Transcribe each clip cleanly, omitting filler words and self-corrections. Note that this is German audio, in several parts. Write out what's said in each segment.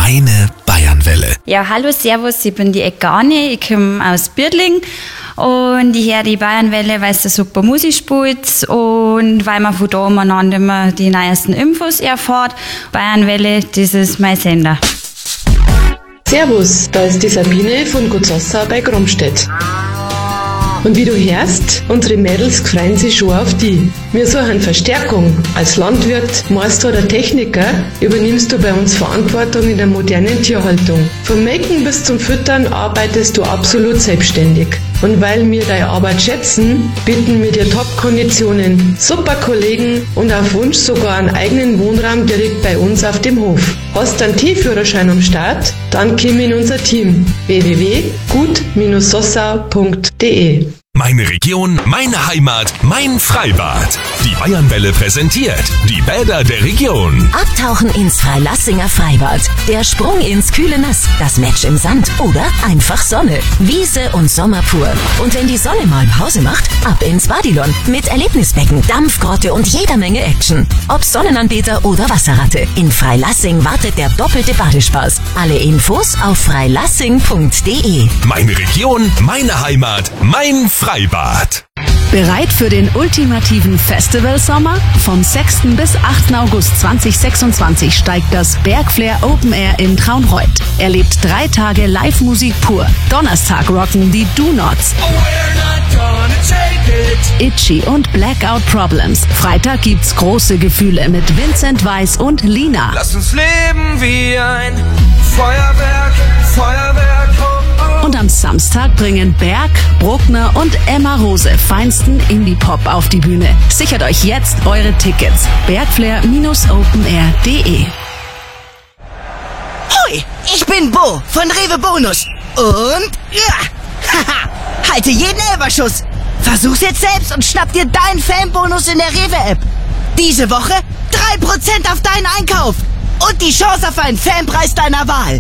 Meine Bayernwelle. Ja, hallo, servus, ich bin die Egane, ich komme aus Birdling und ich höre die Bayernwelle, weil es da super Musik spielt und weil man von da umeinander immer die neuesten Infos erfährt. Bayernwelle, das ist mein Sender. Servus, da ist die Sabine von Gutzossa bei Gromstedt. Und wie du hörst, unsere Mädels freuen sich schon auf die. Wir suchen Verstärkung. Als Landwirt, Meister oder Techniker übernimmst du bei uns Verantwortung in der modernen Tierhaltung. Vom Melken bis zum Füttern arbeitest du absolut selbstständig. Und weil wir deine Arbeit schätzen, bieten wir dir Top-Konditionen, super Kollegen und auf Wunsch sogar einen eigenen Wohnraum direkt bei uns auf dem Hof. Hast du einen Tierführerschein am Start? Dann komm in unser Team. www.gut-sossau.de. Meine Region, meine Heimat, mein Freibad. Die Bayernwelle präsentiert die Bäder der Region. Abtauchen ins Freilassinger Freibad. Der Sprung ins kühle Nass. Das Match im Sand oder einfach Sonne. Wiese und Sommer pur. Und wenn die Sonne mal Pause macht, ab ins Badilon. Mit Erlebnisbecken, Dampfgrotte und jeder Menge Action. Ob Sonnenanbeter oder Wasserratte. In Freilassing wartet der doppelte Badespaß. Alle Infos auf freilassing.de. Meine Region, meine Heimat, mein Freibad. Bereit für den ultimativen Festivalsommer? Vom 6. bis 8. August 2026 steigt das Bergflair Open Air in Traunreut. Erlebt 3 Tage Live-Musik pur. Donnerstag rocken die Do Nots, Itchy und Blackout Problems. Freitag gibt's große Gefühle mit Vincent Weiss und Lina. Lass uns leben wie ein Feuerwerk, Feuerwerk. Und am Samstag bringen Berg, Bruckner und Emma Rose feinsten Indie-Pop auf die Bühne. Sichert euch jetzt eure Tickets. Bergflair-openair.de. Hoi, ich bin Bo von Rewe Bonus. Und ja, haha, halte jeden Elberschuss. Versuch's jetzt selbst und schnapp dir deinen Fanbonus in der Rewe-App. Diese Woche 3% auf deinen Einkauf. Und die Chance auf einen Fanpreis deiner Wahl.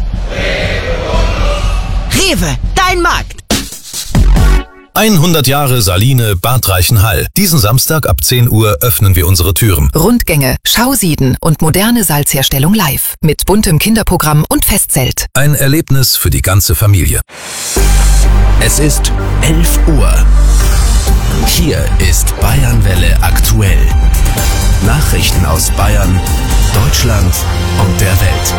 Rewe, dein Markt. 100 Jahre Saline Bad Reichenhall. Diesen Samstag ab 10 Uhr öffnen wir unsere Türen. Rundgänge, Schausieden und moderne Salzherstellung live. Mit buntem Kinderprogramm und Festzelt. Ein Erlebnis für die ganze Familie. Es ist 11 Uhr. Hier ist Bayernwelle aktuell. Nachrichten aus Bayern, Deutschland und der Welt.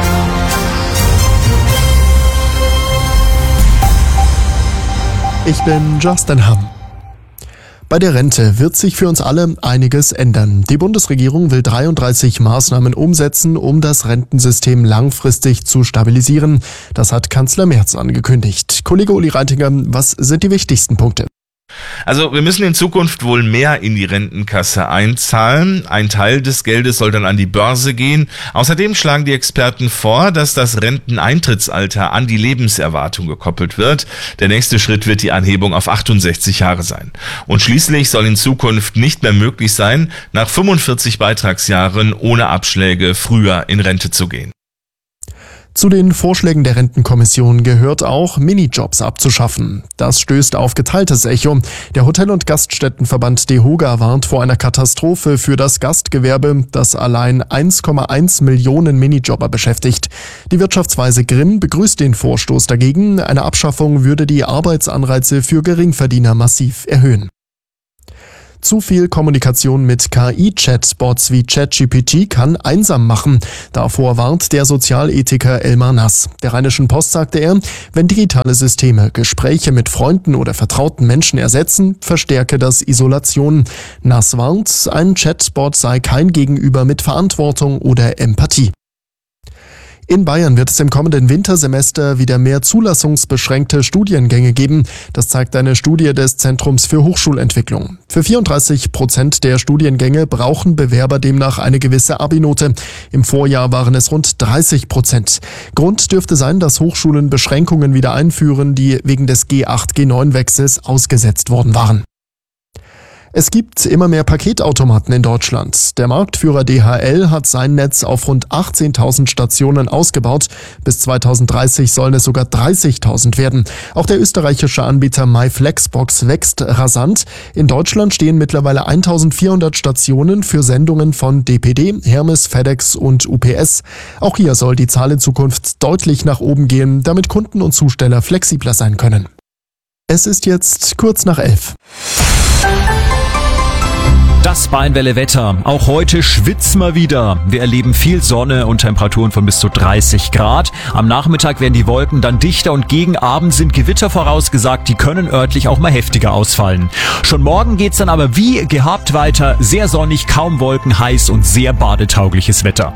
Ich bin Justin Hamm. Bei der Rente wird sich für uns alle einiges ändern. Die Bundesregierung will 33 Maßnahmen umsetzen, um das Rentensystem langfristig zu stabilisieren. Das hat Kanzler Merz angekündigt. Kollege Uli Reitinger, was sind die wichtigsten Punkte? Also wir müssen in Zukunft wohl mehr in die Rentenkasse einzahlen. Ein Teil des Geldes soll dann an die Börse gehen. Außerdem schlagen die Experten vor, dass das Renteneintrittsalter an die Lebenserwartung gekoppelt wird. Der nächste Schritt wird die Anhebung auf 68 Jahre sein. Und schließlich soll in Zukunft nicht mehr möglich sein, nach 45 Beitragsjahren ohne Abschläge früher in Rente zu gehen. Zu den Vorschlägen der Rentenkommission gehört auch, Minijobs abzuschaffen. Das stößt auf geteiltes Echo. Der Hotel- und Gaststättenverband DEHOGA warnt vor einer Katastrophe für das Gastgewerbe, das allein 1,1 Millionen Minijobber beschäftigt. Die Wirtschaftsweise Grimm begrüßt den Vorstoß dagegen. Eine Abschaffung würde die Arbeitsanreize für Geringverdiener massiv erhöhen. Zu viel Kommunikation mit KI-Chatbots wie ChatGPT kann einsam machen. Davor warnt der Sozialethiker Elmar Nass. Der Rheinischen Post sagte er, wenn digitale Systeme Gespräche mit Freunden oder vertrauten Menschen ersetzen, verstärke das Isolation. Nass warnt, ein Chatbot sei kein Gegenüber mit Verantwortung oder Empathie. In Bayern wird es im kommenden Wintersemester wieder mehr zulassungsbeschränkte Studiengänge geben. Das zeigt eine Studie des Zentrums für Hochschulentwicklung. Für 34% der Studiengänge brauchen Bewerber demnach eine gewisse Abi-Note. Im Vorjahr waren es rund 30%. Grund dürfte sein, dass Hochschulen Beschränkungen wieder einführen, die wegen des G8-G9-Wechsels ausgesetzt worden waren. Es gibt immer mehr Paketautomaten in Deutschland. Der Marktführer DHL hat sein Netz auf rund 18.000 Stationen ausgebaut. Bis 2030 sollen es sogar 30.000 werden. Auch der österreichische Anbieter MyFlexbox wächst rasant. In Deutschland stehen mittlerweile 1.400 Stationen für Sendungen von DPD, Hermes, FedEx und UPS. Auch hier soll die Zahl in Zukunft deutlich nach oben gehen, damit Kunden und Zusteller flexibler sein können. Es ist jetzt kurz nach 11. Das Bayernwelle-Wetter. Auch heute schwitzen wir wieder. Wir erleben viel Sonne und Temperaturen von bis zu 30 Grad. Am Nachmittag werden die Wolken dann dichter und gegen Abend sind Gewitter vorausgesagt. Die können örtlich auch mal heftiger ausfallen. Schon morgen geht's dann aber wie gehabt weiter. Sehr sonnig, kaum Wolken, heiß und sehr badetaugliches Wetter.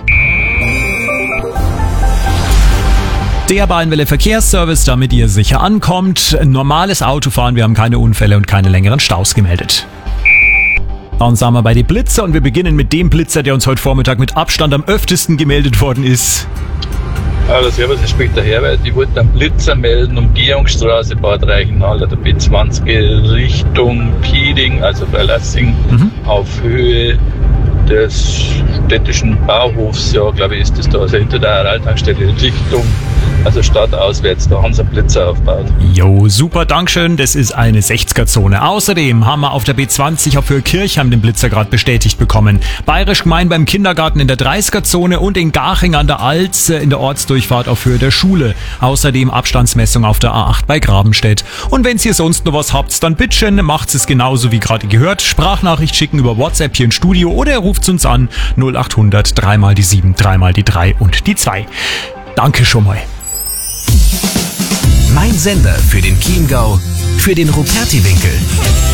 Der Bayernwelle Verkehrsservice, damit ihr sicher ankommt. Normales Autofahren, wir haben keine Unfälle und keine längeren Staus gemeldet. Dann sind wir bei den Blitzer und wir beginnen mit dem Blitzer, der uns heute Vormittag mit Abstand am öftesten gemeldet worden ist. Hallo, servus, hier spricht der Herbert. Ich wollte einen Blitzer melden, Umgehungsstraße Bad Reichenhall, der B20 Richtung Pieding, also Freilassing, auf Höhe des städtischen Bauhofs, ja, glaube ich, ist das da, also hinter der Araltankstelle in Richtung, also stadtauswärts, da haben sie einen Blitzer aufgebaut. Jo, super, Dankeschön, das ist eine 60er-Zone. Außerdem haben wir auf der B20 auch für Kirchheim den Blitzer gerade bestätigt bekommen. Bayerisch Gemein beim Kindergarten in der 30er-Zone und in Garching an der Alz in der Ortsdurchfahrt auf Höhe der Schule. Außerdem Abstandsmessung auf der A8 bei Grabenstedt. Und wenn ihr sonst noch was habt, dann bitteschön, macht's es genauso wie gerade gehört. Sprachnachricht schicken über WhatsApp hier im Studio oder ihr ruft uns an 0800 3 mal die 7, 3 mal die 3 und die 2. Danke schon mal. Mein Sender für den Chiemgau, für den Rupertiwinkel.